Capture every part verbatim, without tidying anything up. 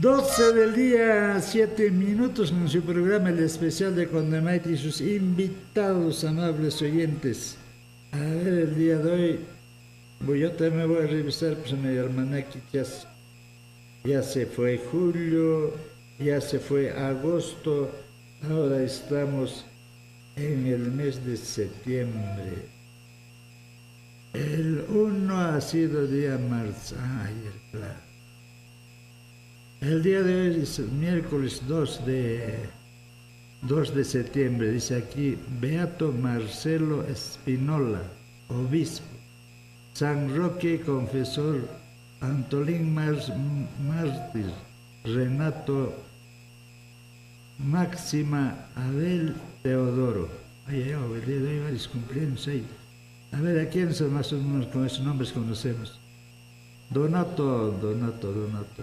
doce del día, siete minutos en su programa El Especial de Condemaite y sus invitados, amables oyentes. A ver, el día de hoy, pues yo también voy a revisar pues, mi almanaque, ya, ya se fue julio, ya se fue agosto, ahora estamos en el mes de septiembre. El uno ha sido día marzo, ay, claro. El día de hoy es el miércoles dos de septiembre, dice aquí, Beato Marcelo Espinola, obispo, San Roque, confesor, Antolín Mars, mártir, Renato, Máxima, Abel, Teodoro. Ay, ay, ay, el día de hoy varios cumpleaños ahí. A ver, ¿a quiénes más o menos con esos nombres conocemos? Donato, Donato, Donato.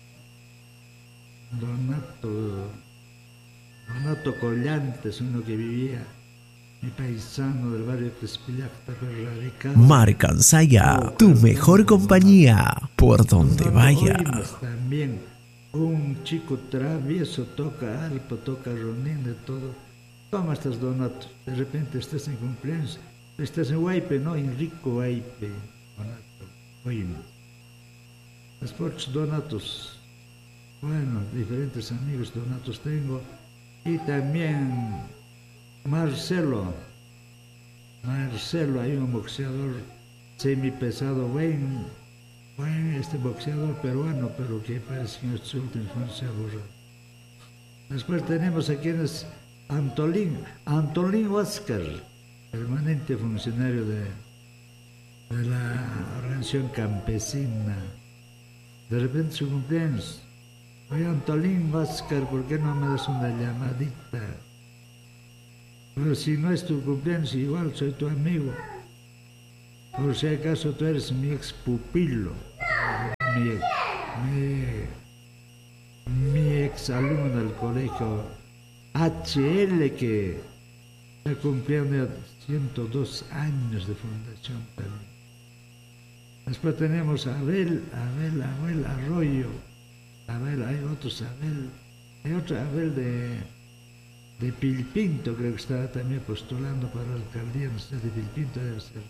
Donato, Donato Collantes, uno que vivía, mi paisano del barrio Tespillacta, radicado. Marcansaya, oh, tu mejor compañía, por donde vayas. También un chico travieso, toca arpa, toca ronín, de todo. ¿Cómo estás, Donato? De repente estás en cumpleaños, estás en Huaype, ¿no? Enrico Huaype, Donato, oíme. Los porchos Donatos. Bueno, diferentes amigos donatos tengo. Y también Marcelo. Marcelo, hay un boxeador semipesado, buen, buen este boxeador peruano, pero que parece que en estos últimos años se ha borrado. Después tenemos a quienes Antolín, Antolín Huáscar, permanente funcionario de, de la organización campesina. De repente su cumpleaños. Oye, Antolín Vázquez, ¿por qué no me das una llamadita? Pero si no es tu cumpleaños, igual soy tu amigo. Por si acaso tú eres mi ex pupilo, mi, mi, mi ex alumno del colegio H L, que está cumpliendo ciento dos años de fundación también. Después tenemos a Abel, Abel, Abel Arroyo. Abel, hay otros Abel, hay otro Abel de, de Pilpinto, creo que estaba también postulando para la alcaldía, no sé, de Pilpinto debe ser.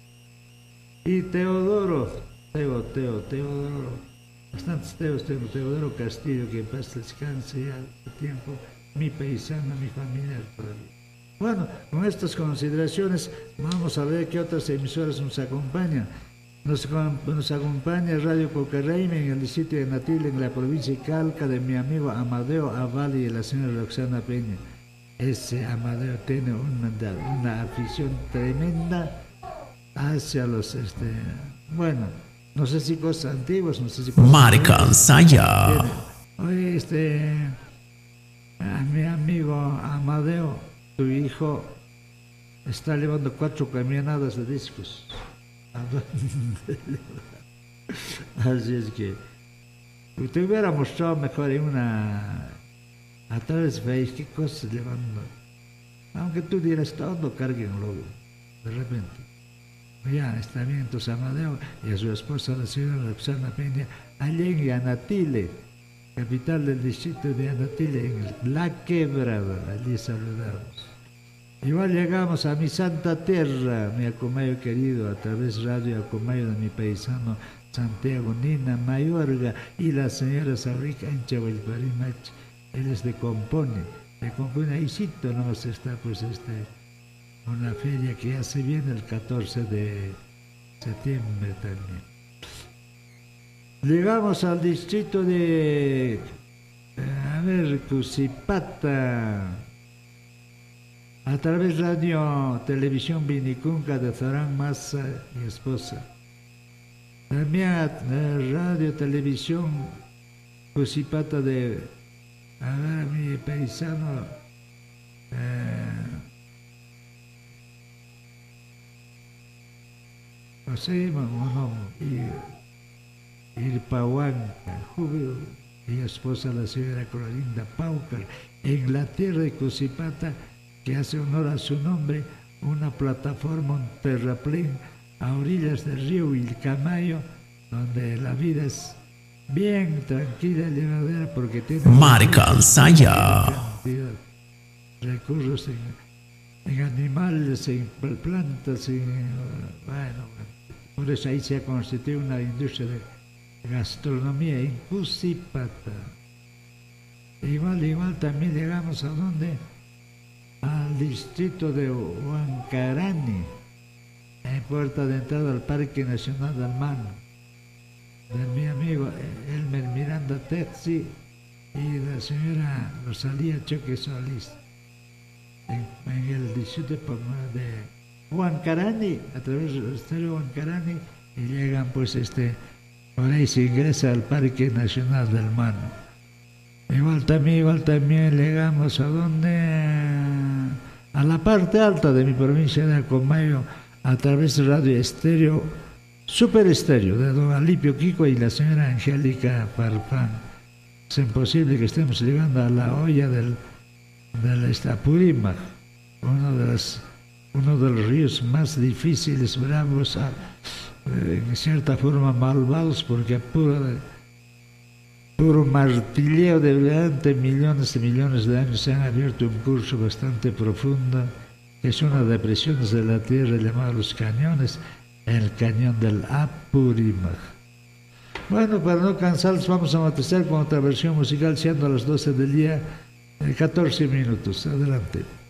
Y Teodoro, Teo, Teo, Teodoro, bastantes Teos tengo, Teodoro Castillo, que en paz descanse ya hace tiempo, mi paisano, mi familiar todavía. Bueno, con estas consideraciones vamos a ver qué otras emisoras nos acompañan. Nos, nos acompaña Radio Cocarraime en el distrito de Natil, en la provincia de Calca, de mi amigo Amadeo Avali y la señora Roxana Peña. Ese Amadeo tiene una, una afición tremenda hacia los, este, bueno, no sé si cosas antiguas, no sé si cosas... Marcansaya. Oye, este, a mi amigo Amadeo, tu hijo, está llevando cuatro camionadas de discos. Así es que te hubiera mostrado mejor en una a través de Facebook qué cosas llevando, aunque tú dirás todo carguenlo de repente. Ya está bien, entonces Amadeo y a su esposa la señora Roxana Peña allá en Anatile, capital del distrito de Anatile, en La Quebrada, allí saludamos. Igual llegamos a mi santa tierra, mi Acomayo querido, a través de Radio Acomayo de mi paisano Santiago Nina Mayorga y la señora Sabrica en Chahuilparimach. Él es de Compone, de Compone, ahí cito nomás está pues este, una feria que ya se viene el catorce de septiembre también. Llegamos al distrito de, a ver, Cusipata, a través de Radio Televisión Vinicunca de Zorán Massa, mi esposa. También a Radio Televisión Cusipata de, a ver, mi paisano, eh, José Mamono, Irpahuanca, Júbilo, mi esposa la señora Clorinda Paucar, en la tierra de Cusipata, que hace honor a su nombre, una plataforma, un terraplén a orillas del río Vilcamayo, donde la vida es bien tranquila, llevadera, porque tiene Marca Saya. cantidad de recursos en, en animales, en plantas, en, bueno, por eso ahí se ha constituido una industria de gastronomía en Cusipata. Igual, igual también llegamos a donde, al distrito de Huancarani, en puerta de entrada al Parque Nacional del Mano, de mi amigo Elmer Miranda Tetzi y la señora Rosalía Choque Solís, en, en el distrito de Huancarani, a través del estero Huancarani, y llegan pues este, por ahí se ingresa al Parque Nacional del Mano. Igual también, igual también llegamos a donde, a la parte alta de mi provincia de Acomayo, a través de Radio Estéreo, Super Estéreo, de don Alipio Kiko y la señora Angélica Farfán. Es imposible que estemos llegando a la olla del, del Apurímac, uno de las, uno de los ríos más difíciles, bravos, a, en cierta forma malvados, porque a puro, puro martilleo de durante millones y millones de años se han abierto un curso bastante profundo. Es una depresión de la tierra llamada Los Cañones, el cañón del Apurímac. Bueno, para no cansarlos, vamos a matizar con otra versión musical, siendo a las doce del día, catorce minutos. Adelante.